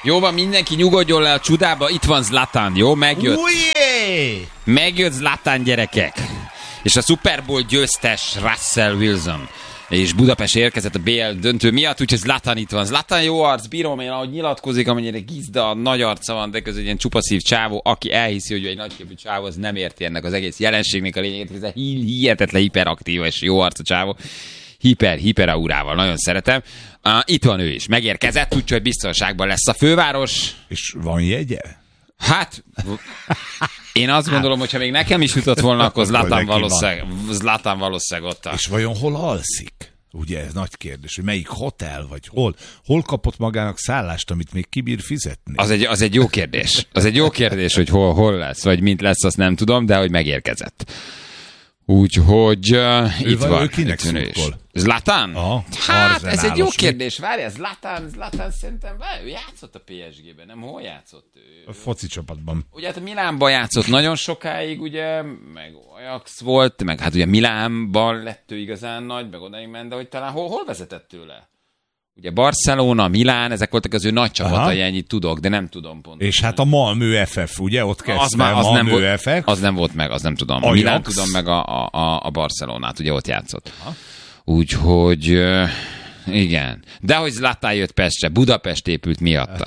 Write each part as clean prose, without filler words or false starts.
Jó van, mindenki nyugodjon le a csudába, itt van Zlatan, jó? Megjött. Megjött Zlatan, gyerekek. És a Super Bowl győztes Russell Wilson. És Budapest érkezett a BL döntő miatt, úgyhogy Zlatan itt van. Zlatan jó arc, bírom én, ahogy nyilatkozik, amennyire gizda, nagy arca van, de közben egy ilyen csupaszív csávó, aki elhiszi, hogy egy nagyképű csávó, az nem érti ennek az egész jelenségnek a lényeget, ez hihetetlen hiperaktív és jó arca csávó. Hiper aurával, nagyon szeretem. Itt van ő is, megérkezett, úgyhogy biztonságban lesz a főváros. És van jegye? Hát, én azt gondolom, hogyha még nekem is jutott volna, akkor Zlatan valószínűleg ott. És vajon hol alszik? Ugye ez nagy kérdés, hogy melyik hotel, vagy hol kapott magának szállást, amit még kibír fizetni? Az egy jó kérdés. Az egy jó kérdés, hogy hol lesz, vagy mint lesz, azt nem tudom, de hogy megérkezett. Úgyhogy itt van. Ő kinek szurkol? Zlatan? Hát, ez egy jó kérdés. Várjál, Zlatan szerintem, ő játszott a PSG-ben, nem? Hol játszott ő? A foci csapatban. Ugye hát a Milánban játszott nagyon sokáig, ugye, meg Ajax volt, meg hát ugye Milánban lett ő igazán nagy, meg odaig ment, de hogy talán hol vezetett tőle? Ugye Barcelona, Milán, ezek voltak az ő nagy csapatai, ennyit tudok, de nem tudom pontosan. És hát a Malmö FF, ugye? Ott kezdte az Malmö FF. Az nem volt meg, az nem tudom. A Milán tudom, meg a Barcelonát, ugye ott játszott. Úgyhogy igen. De hogy Zlatan jött Pestre, Budapest épült miatta.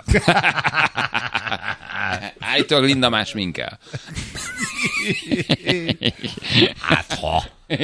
Állítólag Linda más minkel. Hát ha.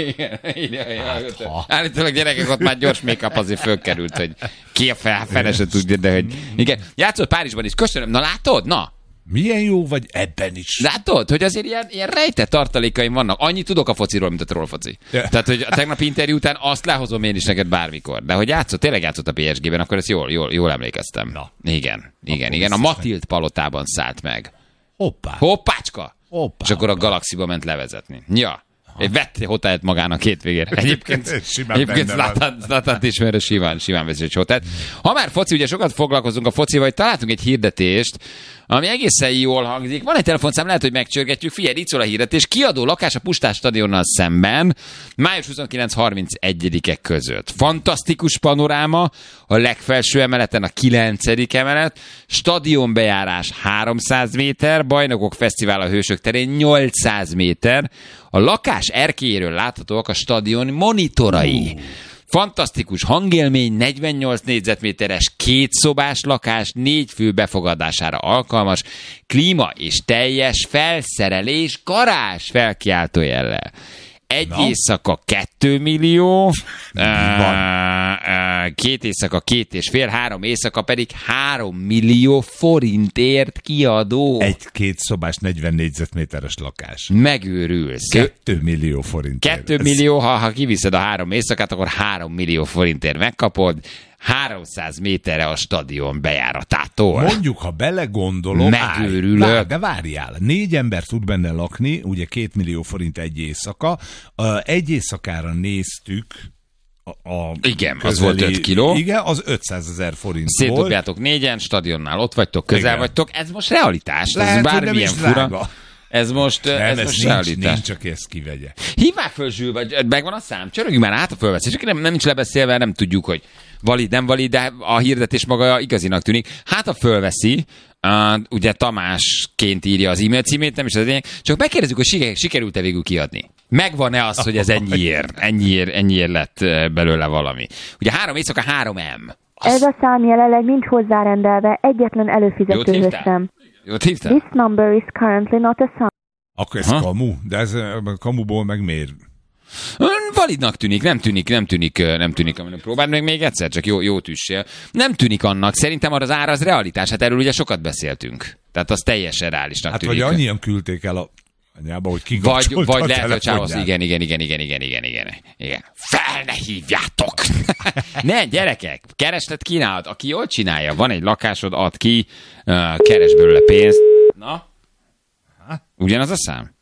Állítólag gyerekek, ott már gyors make-up azért fölkerült, hogy ki a fele se tudja, de hogy... Igen, játszott Párizsban is, köszönöm. Na látod? Na! Milyen jó vagy ebben is. Látod, hogy azért ilyen rejtett tartalékaim vannak. Annyit tudok a fociról, mint a trollfoci. Yeah. Tehát, hogy a tegnapi interjú után azt lehozom én is neked bármikor. De hogy tényleg játszott a PSG-ben, akkor ezt jól emlékeztem. Na. Igen. A Matild palotában szállt meg. Hoppácska! És akkor a Galaxiba ment levezetni. Ja. Vett hotelt magának hétvégére. Egyébként Zlatant ismerő simán veszi egy hotelt. Ha már foci, ugye sokat foglalkozunk a focival, hogy találtunk egy hirdetést, ami egészen jól hangzik. Van egy telefonszám, lehet, hogy megcsörgetjük. Figyelj, itt szól a hirdetés. Kiadó lakás a Puskás stadionnal szemben, május 29-31-e között. Fantasztikus panoráma, a legfelső emeleten a 9. emelet, stadionbejárás 300 méter, Bajnokok Fesztivál a Hősök terén 800 méter, a lakás erkélyéről láthatóak a stadion monitorai. Fantasztikus hangélmény, 48 négyzetméteres, 2 szobás lakás, 4 fő befogadására alkalmas, klíma és teljes felszerelés, garázs felkiáltójellel. Egy éjszaka 2 millió, 2 éjszaka 2,5, 3 éjszaka pedig 3 millió forintért kiadó. 1-2 szobás 40 négyzetméteres lakás. Megőrülsz. 2 millió forintért. 2 millió, ha kiviszed a 3 éjszakát, akkor 3 millió forintért megkapod. 300 méterre a stadion bejáratától. Mondjuk, ha belegondolom, megőrülök. De várjál, 4 ember tud benne lakni, ugye 2 millió forint egy éjszaka. Egy éjszakára néztük igen, közeli, az volt 5 kiló. Igen, az 500 000 forint Szétdobjátok 4-en, stadionnál ott vagytok, közel vagytok. Ez most realitás. Lehet, ez bármilyen fura. Drága. Ez most realitás. Nincs, csak ezt kivegye. Hívják föl, Zsül, vagy megvan a szám? Csörögjünk már át a fölveszés. Nem nincs lebeszélve, nem tudjuk, hogy valid, nem valid, de a hirdetés maga igazinak tűnik. Hát a fölveszi, ugye Tamásként írja az e-mail címét, nem is az lényeg, csak megkérdezzük, hogy sikerült-e végül kiadni. Megvan-e az, hogy ez ennyiért lett belőle valami. Ugye 3 éjszaka 3M. Ez a szám jelenleg nincs hozzárendelve, egyetlen előfizetőhöz sem. Jót hívtál? This number is currently not a sum. Akkor ez kamu? De ez kamuból meg miért? Validnak tűnik, nem tűnik, amit próbáld meg még egyszer, csak jó tüssél. Nem tűnik annak, szerintem az ára az realitás, hát erről ugye sokat beszéltünk. Tehát az teljesen reálisnak tűnik. Hát vagy annyian küldték el a anyába, hogy kikapcsolta vagy lehet, hogy csávasz, igen. Fel ne hívjátok! Ne, gyerekek, kereslet kínálat, aki jól csinálja, van egy lakásod, ad ki, keres belőle pénzt. Na? Ugyanaz a szám?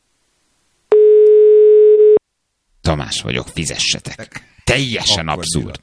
Tamás vagyok, fizessetek. Teljesen abszurd.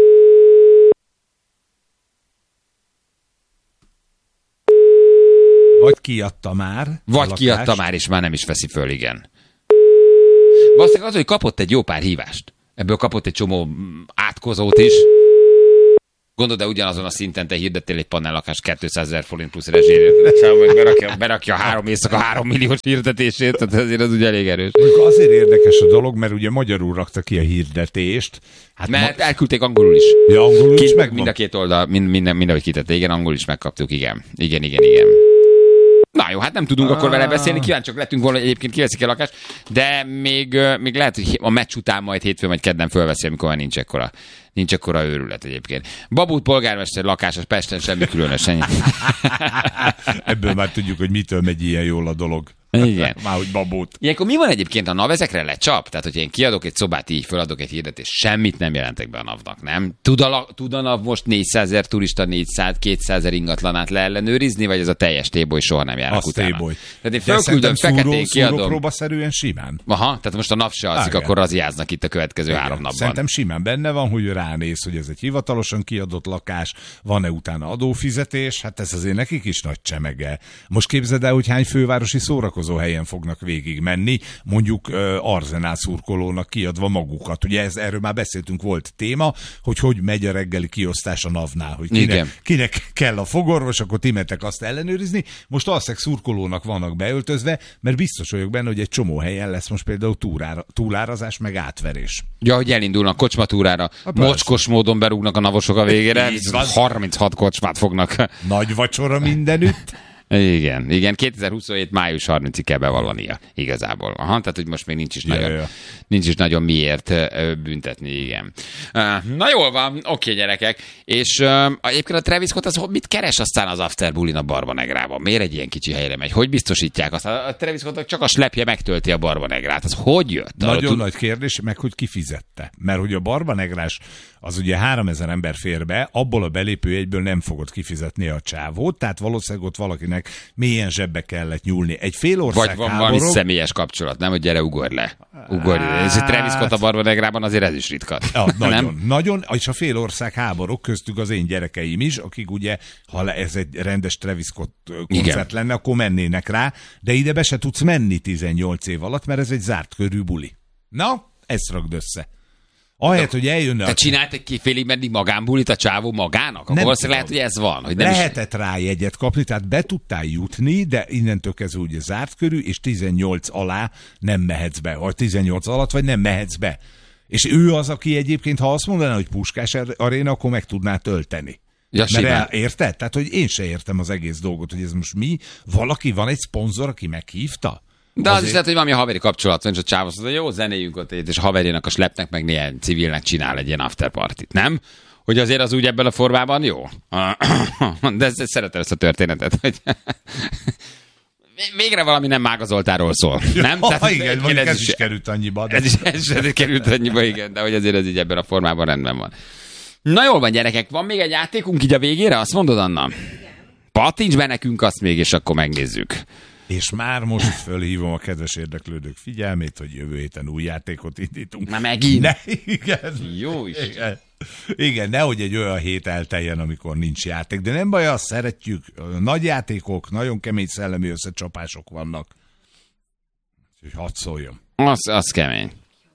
Vagy kiadta már. Vagy kiadta már, és már nem is veszi föl, igen. Valószínűleg az, hogy kapott egy jó pár hívást. Ebből kapott egy csomó átkozót is. Gondolod, de ugyanazon a szinten te hirdettél egy panellakást 200 000 forint plusz rezsérét. Berakja 3 éjszaka 3 milliós hirdetését, tehát azért az ugye elég erős. Azért érdekes a dolog, mert ugye magyarul rakta ki a hirdetést. Hát mert elküldték angolul is. Ja, angolul is megvan. Mind a két oldal, mindenhogy kitette. Igen, angolul is megkaptuk, igen. Na jó, hát nem tudunk akkor vele beszélni, kíváncsiak lettünk volna, hogy egyébként kiveszik el lakást, de még lehet, hogy a meccs után majd hétfőn vagy kedden fölveszi, amikor már nincs ekkora őrület egyébként. Babút polgármester lakásos Pesten, semmi különös. Ebből már tudjuk, hogy mitől megy ilyen jól a dolog. Igen. Már hogy babót. Ilyenkor mi van egyébként a NAV ezekre lecsap? Tehát, hogyha én kiadok egy szobát, így föladok egy hirdetést, semmit nem jelentek be a NAV-nak, nem? Tud a NAV most 400 000 turista, 400-200 000 ingatlanát leellenőrizni, vagy ez a teljes téboly soha nem járnak utána? Téboly. Tehát én fölküldöm, feketén kiadom. Szúrópróbaszerűen simán. Aha, tehát most a NAV se alszik, akkor raziáznak itt a következő 3 napban. Szerintem simán benne van, hogy ránéz, hogy ez egy hivatalosan kiadott lakás, van-e utána adófizetés, hát ez azért nekik is nagy csemege. Most képzeld el, hogy hány fővárosi szórakozó helyen fognak végig menni, mondjuk Arzenál szurkolónak kiadva magukat. Ugye erről már beszéltünk, volt téma, hogy megy a reggeli kiosztás a NAV-nál, hogy kinek kell a fogorvos, akkor ti mentek azt ellenőrizni. Most alszeg szurkolónak vannak beöltözve, mert biztos vagyok benne, hogy egy csomó helyen lesz most például túlárazás, meg átverés. Ja, hogy elindulnak kocsmatúrára, mocskos módon berúgnak a navosok a végére, 36 kocsmát fognak. Nagy vacsora mindenütt. Igen, 2027. május 30-ig kell bevallania igazából. Aha, tehát, hogy most még nincs is nagyon miért büntetni, igen. Na jól van, oké, gyerekek. És egyébként a Travis Scott az mit keres aztán az After Bullin a Barbanegrában? Miért egy ilyen kicsi helyre megy? Hogy biztosítják azt? A Travis Scottnak csak a slepje megtölti a Barbanegrát. Az hogy jött? Nagyon nagy kérdés, meg hogy kifizette. Mert hogy a Barbanegrás az ugye 3000 ember fér be, abból a belépőjegyből nem fogod kifizetni a csávót, tehát valószínűleg ott valakinek mélyen zsebbe kellett nyúlni. Egy fél ország vagy van valami személyes kapcsolat, nem, hogy gyere, ugorj le. Ez egy Travis Scott a Barbanegrában azért ez is ritka. Ja, nagyon, és a fél ország háborok, köztük az én gyerekeim is, akik ugye, ha ez egy rendes Travis Scott koncert lenne, akkor mennének rá, de ide be se tudsz menni 18 év alatt, mert ez egy zárt körű buli. Na, ezt rakd össze. Ahelyett, hogy eljönne... Te csinált egy félig meddig magánbulit a csávó magának? Akkor valószínűleg lehet, hogy ez van. Hogy nem lehetett rá jegyet kapni, tehát be tudtál jutni, de innentől kezdve ugye zárt körű, és 18 alá nem mehetsz be. Vagy 18 alatt, vagy nem mehetsz be. És ő az, aki egyébként, ha azt mondaná, hogy Puskás aréna, akkor meg tudná tölteni. Ja, mert érted? Tehát, hogy én se értem az egész dolgot, hogy ez most mi? Valaki, van egy szponzor, aki meghívta? De az is lehet, hogy valami haveri kapcsolat van, és a csávó mondja, jó, zenéjünk ott, és a haverjának, a slepnek, meg néhány civilnek csinál egy ilyen afterpartit, nem? Hogy azért az úgy ebben a formában jó. De szeretem ezt a történetet, hogy végre valami nem Mága Zoltánról szól. Nem? Tehát, igen, mondjuk ez is került annyiba. De... Ez is került annyiba, igen, de hogy azért ez így ebben a formában rendben van. Na jól van, gyerekek, van még egy játékunk így a végére? Azt mondod, Anna? Pattints be nekünk azt még, és akkor megnézzük. És már most fölhívom a kedves érdeklődők figyelmét, hogy jövő héten új játékot indítunk. Na megint? Igen. Jó is. Igen, nehogy egy olyan hét elteljen, amikor nincs játék. De nem baj, azt szeretjük. Nagy játékok, nagyon kemény szellemi összecsapások vannak. Úgyhogy hadd szóljon. Az kemény.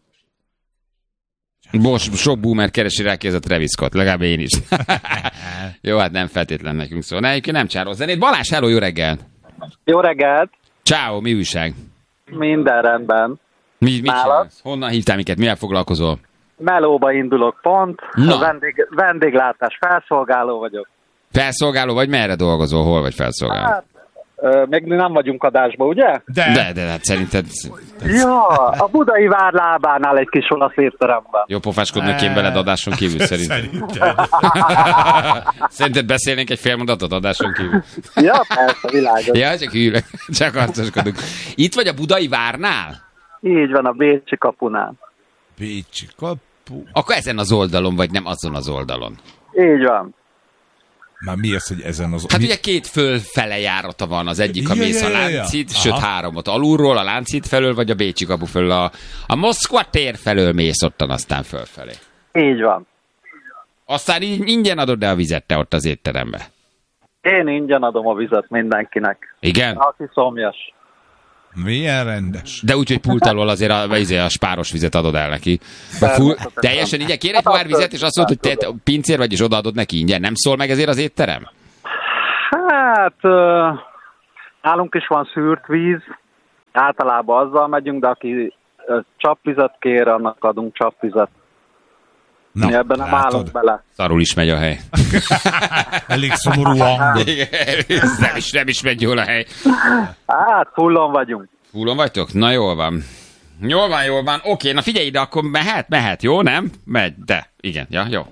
Most sok boomer keresi rá ki ez a Travis Scott, legalább én is. Jó, hát nem feltétlen nekünk szól. Egyébként nem csáros zenét. Balázs, hello, jó reggelt! Jó reggelt! Ciao, mi újság? Minden rendben. Mit csinálsz? Honnan hívtál minket? Mivel foglalkozol? Melóba indulok pont. Vendéglátás felszolgáló vagyok. Felszolgáló vagy? Merre dolgozol? Hol vagy felszolgáló? Hát, még nem vagyunk adásba, ugye? De hát szerinted... Ja, a Budai Vár lábánál egy kis olasz étteremben. Jó pofáskodnak én veled adáson kívül, szerintem. Szerinted beszélnénk egy fél mondatot adáson kívül? Ja, persze, világos. Ja, csak hűlök, csak arcoskodunk. Itt vagy a Budai Várnál? Így van, a Bécsi kapunál. Bécsi kapu... Akkor ezen az oldalon, vagy nem azon az oldalon? Így van. Már mi az, hogy ezen az... Hát ugye két fölfele járata van, az egyik a mész a Láncid, sőt 3 alulról, a Láncid felől, vagy a Bécsi kapu felől, a Moszkva tér felől mész ottan, aztán fölfelé. Így van. Aztán így ingyen adod a vizet te ott az étterembe? Én ingyen adom a vizet mindenkinek. Igen? Aki szomjas. Milyen rendes. De úgy, hogy pult alól azért a spáros vizet adod el neki. Teljesen így, kér egy pohár vizet, és azt mondod, hogy te pincér vagy, és odaadod neki ingyen. Nem szól meg ezért az étterem? Hát, nálunk is van szűrt víz. Általában azzal megyünk, de aki csapvizet kér, annak adunk csapvizet. Na, mi ebben nem állunk bele. Szarul is megy a hely. Elég szomorú hangod. Nem is megy jól a hely. Hát, fullon vagyunk. Fullon vagytok? Na jól van. Jól van. Oké, na figyelj ide, akkor mehet, jó, nem? Megy, de. Igen, ja, jó.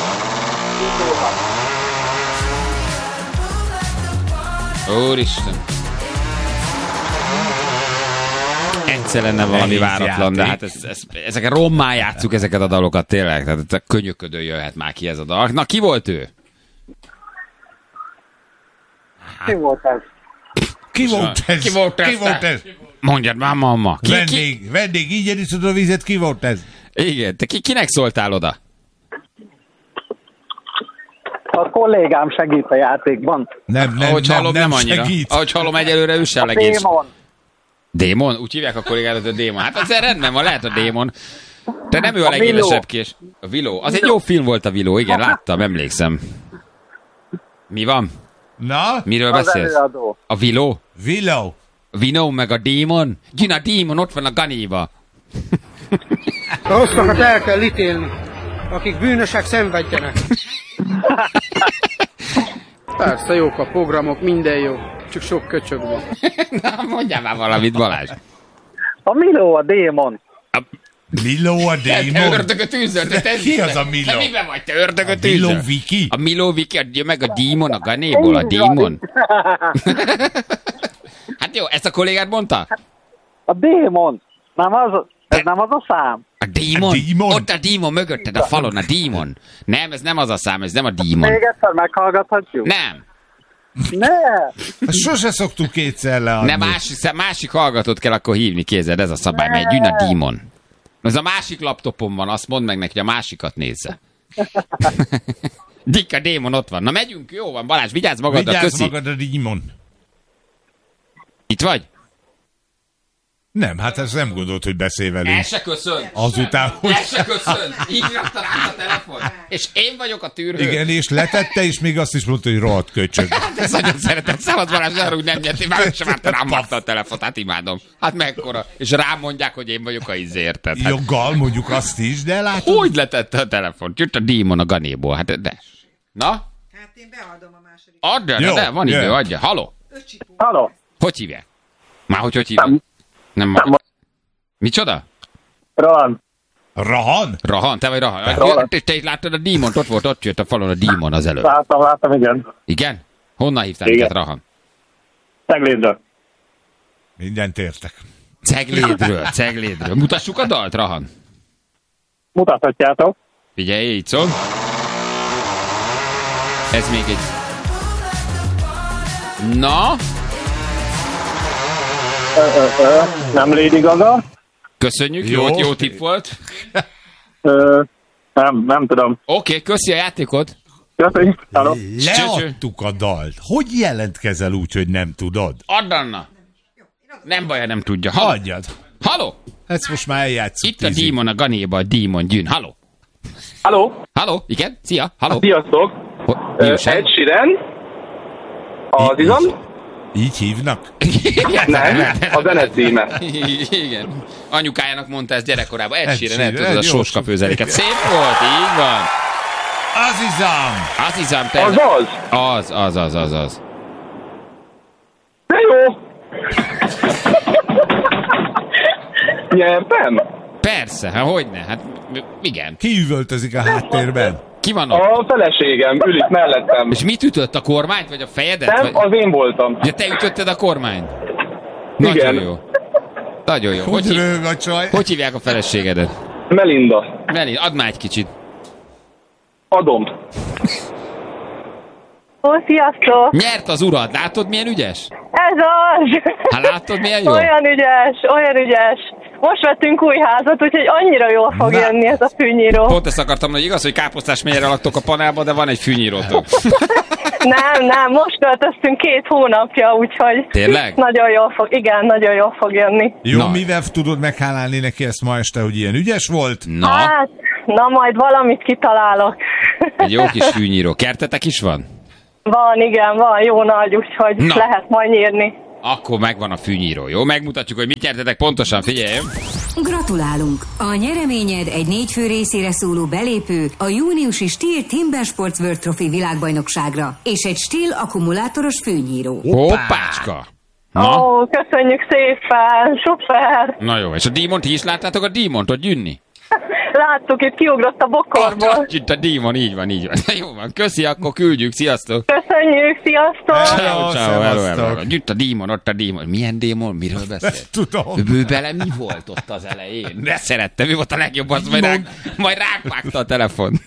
Úristen. Egyszer lenne valami váratlan, de hát ezeket rommá játsszuk ezeket a dalokat tényleg. Tehát könyöködő jöhet már ki ez a dal. Na, ki volt ő? Ki volt ez? Ki volt ez? Mondjad már, mamma. Vendég, így iszod a vizet, ki volt ez? Igen, te kinek szóltál oda? A kollégám segít a játékban. Nem annyira. segít. Ahogy hallom, egyelőre ő sem legény. Démon? Úgy hívják a kollégádat, a Démon. Hát azért rendben van, lehet a Démon. De nem ő a legélesebb kés. A Viló. Az egy jó film volt a Viló, igen, láttam, emlékszem. Mi van? Na? Miről beszélsz? A Viló? Viló meg a Démon? Jön a Démon, ott van a Ganéba. A rosszakat el kell ítélni, akik bűnösek szenvedjenek. Persze jók a programok, minden jó, csak sok köcsög van. Na, mondjál már valamit, Balázs. A Miló a Démon. Miló a Démon? Te ördögöt űzöl, ki az a Miló? Te miben vagy, te ördögöt űzöl? A Miló Viki? A Miló Viki, adja meg a Démon, a Ganéból, a Démon. Hát jó, ezt a kollégát mondta? A Démon. Ez nem az a szám. A Démon? Ott a Démon mögötted, a falon, a Démon. Nem, ez nem az a szám, ez nem a Démon. Még egyszer meghallgathatjuk? Nem. Sose szoktuk kétszer leadni. Nem, másik hallgatót kell akkor hívni, kézed, ez a szabály, mert jön a Démon. Ez a másik laptopon van, azt mondd meg neki, hogy a másikat nézze. Dick, a Démon ott van. Na megyünk, jó van, Balázs, vigyázz magadra, köszi. Vigyázz magad a Démon. Itt vagy? Nem, hát ez nem gondolt, hogy beszél velünk. El se köszön. Azután, hogy... El se köszön. Így rakta rá a telefon. És én vagyok a tűrő. Igen, és letette, és még azt is mondta, hogy rohadt köcsög. Hát ezt nagyon szeretem. Szabad Balázs, arra úgy nem nyert. Már sem várta, rám magta a telefont. Hát imádom. Hát mekkora. És rám mondják, hogy én vagyok a izérted. Hát... Joggal mondjuk azt is, de látod. Hogy letette a telefont? Jött a Démon a Ganéból. Hát de. Na? Hát én beadom a második. Adja, de van idő, adja. Haló? Haló? Hogy hívják? Már hogy hívják? Nem. Micsoda? Rahan, te vagy Rahan. Te itt láttad a Démont, ott jött a falon a Démon az előtt. Láttam, igen. Igen? Honnan hívtál minket, Rahan? Ceglédről. Mindent értek. Ceglédről. Mutassuk a dalt, Rahan? Mutathatjátok. Figyelj, így szól. Ez még egy... Na? Nem Lady Gaga. Köszönjük, jó tipp volt. Nem tudom. Oké, köszi a játékot. Köszönjük. Leadtuk a dalt. Hogy jelentkezel úgy, hogy nem tudod? Add, Anna. Nem baj, nem tudja. Adjad. Halló? Ezt most már eljátszuk. Itt a Démon a Ganéba, a Démon gyűn. Halló? Halló? Igen? Szia? Halló? Sziasztok. Ed Sheeran. Az izom. Így hívnak? Nem, a zene címe. Igen. Anyukájának mondta ezt gyerekkorában. Ed Sheeran, el tudod a sóskafőzeléket. Szép volt, így van. Azizam, te. Az. De jó. Nyertem? Persze, hát hogyne, hát igen. Ki üvöltözik a háttérben? Ki van ott? A feleségem ül itt mellettem. És mit ütött, a kormányt, vagy a fejedet? Nem, vagy... az én voltam. Ja, te ütötted a kormányt? Igen. Nagyon jó. Hogy hívják a feleségedet? Melinda. Add már egy kicsit. Adom. Ó, sziasztok! Nyert az urad, látod milyen ügyes? Ez az! Hát látod milyen jó? Olyan ügyes. Most vettünk új házat, úgyhogy annyira jól fog jönni ez a fűnyíró. Pont ezt akartam, hogy igaz, hogy Káposztás mélyre laktok a panelba, de van egy fűnyírótok. Nem, most költöztünk 2 hónapja, úgyhogy tényleg? Nagyon jól fog jönni. Jó, mivel tudod meghálálni neki ezt ma este, hogy ilyen ügyes volt? Hát, majd valamit kitalálok. Egy jó kis fűnyíró. Kertetek is van? Van, jó nagy, úgyhogy lehet majd nyírni. Akkor megvan a fűnyíró, jó? Megmutatjuk, hogy mit nyertetek pontosan, figyelj! Gratulálunk! A nyereményed egy 4 fő részére szóló belépő a júniusi Stihl Timber Sports World Trophy világbajnokságra és egy Stihl akkumulátoros fűnyíró. Hoppácska! Ó, köszönjük szépen, szuper! Na jó, és a dímont is láttátok a dímont ott gyűnni? Láttuk, itt kiugrott a bokorból. Itt a dímon, így van. Jó van, köszi, akkor küldjük, sziasztok! Köszönjük, sziasztok! Ciao. Itt a dímon, ott a dímon. Milyen démon? Miről beszél? Tudom. Ő bele mi volt ott az elején? De szerettem, ő volt a legjobb, az majd ránk vágta a telefon.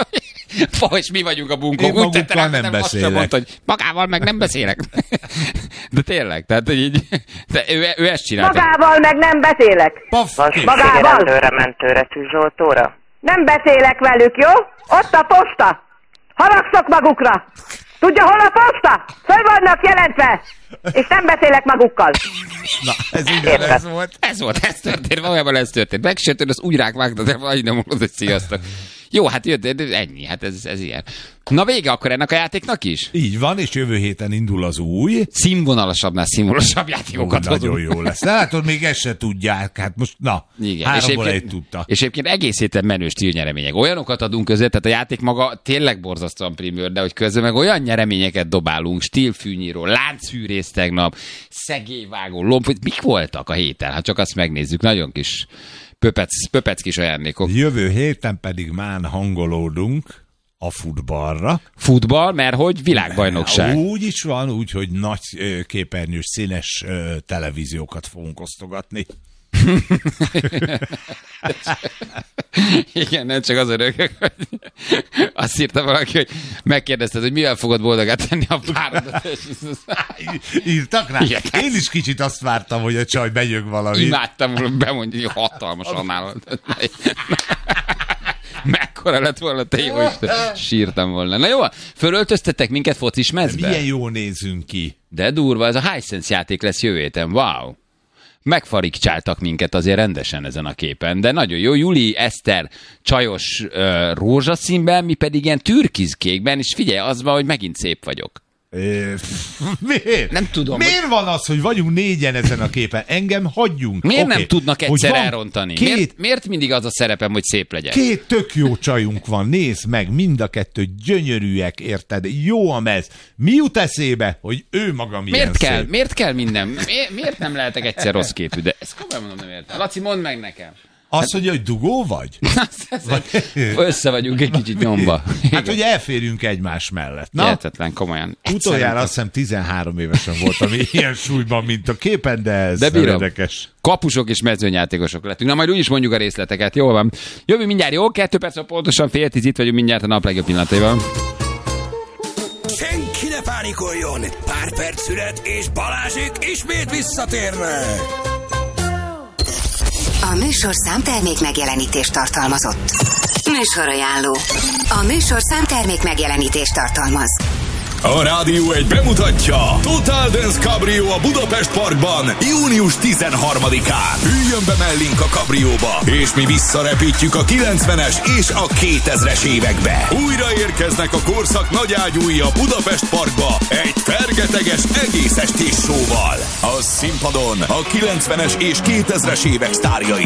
És mi vagyunk a bunkók. Én magukkal nem beszélek. Mondta, hogy magával meg nem beszélek. De tényleg, tehát így, ő ezt csinálta. Magával meg nem beszélek. Magával. Mentőre, tűzoltóra. Nem beszélek velük, jó? Ott a posta. Haragszok magukra. Tudja, hol a posta? Föl vannak jelentve. És nem beszélek magukkal. Na, ez így volt. Ez történt, valójában ez történt. Megsértőd, az úgy rákvágta, de vagy nem mondod, hogy sziasztok. Jó, hát jött, ennyi, hát ez ilyen. Na vége akkor ennek a játéknak is? Így van, és jövő héten indul az új. Színvonalasabbnál színvonalasabb játékokat nagyon jó lesz. Látod, még ezt se tudják, hát most, na, igen. 3-ból 1 tudta. És egyébként egész héten menő stíl nyeremények. Olyanokat adunk közé, tehát a játék maga tényleg borzasztóan primőr, de hogy közben meg olyan nyereményeket dobálunk, stílfűnyíró, láncfűrész tegnap, szegélyvágó, lomb, mik voltak a héten? Hát csak azt megnézzük, nagyon kis pöpec kis ajándékok. Jövő héten pedig már hangolódunk a futballra. Futball, mert hogy világbajnokság. Úgy is van, úgy, hogy nagy képernyős, színes televíziókat fogunk osztogatni. Igen, nem csak az örökök, hogy azt írta valaki, hogy megkérdezted, hogy mivel fogod boldogát tenni a párodat. Írtak rá? Igen. Én is kicsit azt vártam, hogy a csaj begyög valamit. Imádtam volna bemondani, hogy hatalmasan állod. Mekkora lett volna, te jó Isten. Sírtam volna. Na jó, fölöltöztetek minket focis mezbe? Milyen jól nézünk ki. De durva, ez a Hisense játék lesz jövő héten. Wow. Megfarigcsáltak minket azért rendesen ezen a képen, de nagyon jó. Juli, Eszter csajos rózsaszínben, mi pedig ilyen türkizkékben, és figyelj, az van, hogy megint szép vagyok. Miért? Nem tudom. Miért van az, hogy vagyunk 4-en ezen a képen? Engem hagyjunk. Miért nem tudnak egyszer elrontani? Miért mindig az a szerepem, hogy szép legyek? 2 tök jó csajunk van, nézd meg, mind a 2 gyönyörűek, érted? Jó a mez. Mi jut eszébe, hogy ő maga milyen szép? Miért kell minden? Miért nem lehetek egyszer rossz képű? De ezt komolyan mondom, nem értem. Laci, mondd meg nekem. Azt mondja, hogy dugó vagy? Össze vagyunk egy kicsit nyomba. Hát, hogy elférjünk egymás mellett. Hihetetlen, komolyan. Utoljára azt hiszem 13 évesen voltam ilyen súlyban, mint a képen, de ez érdekes. Kapusok és mezőnyjátékosok lettünk. Na majd úgyis mondjuk a részleteket. Jól van. Jövő mindjárt, jó? 2 perc, pontosan 9:30 itt vagyunk mindjárt a nap legjobb pillanataiban. Senki ne pánikoljon! Pár perc szület, és Balázsék ismét visszatérnek! A műsor számtermék megjelenítést tartalmazott. Műsorajánló. A műsor számtermék megjelenítést tartalmaz. A Rádió 1 bemutatja Total Dance Cabrio a Budapest Parkban június 13-án. Üljön be mellénk a kabrióba, és mi visszarepítjük a 90-es és a 2000-es évekbe. Újra érkeznek a korszak nagyágyúi a Budapest Parkba egy fergeteges egész estés showval. A színpadon a 90-es és 2000-es évek sztárjai.